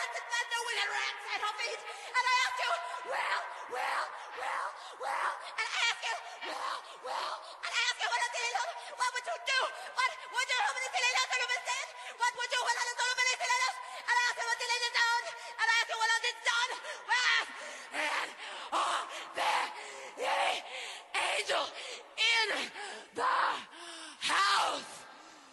rats and thunder with rats at her feet. And I ask you, well, and I ask you, and I ask you, what would you do? What would you do with the instead? What would you do with the and I ask you what the done, and I ask you what else is done. Well, and there, the angel in the